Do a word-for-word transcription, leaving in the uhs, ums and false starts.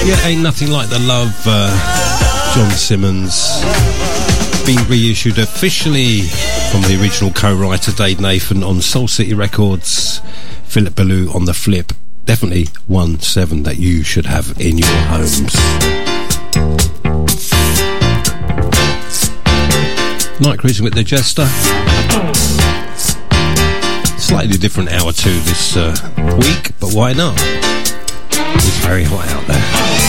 Yeah, Ain't Nothing Like the Love, uh, John Simmons, being reissued officially from the original co-writer Dave Nathan on Soul City Records, Philip Ballou on the flip. Definitely one seven that you should have in your homes. Night Cruising with the Jester. Slightly different hour two this uh, week, but why not? It's very hot out there.